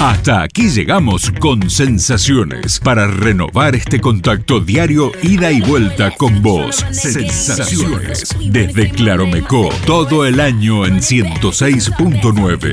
Hasta aquí llegamos con Sensaciones, para renovar este contacto diario, ida y vuelta con vos. Sensaciones, desde Claromecó, todo el año en 106.9.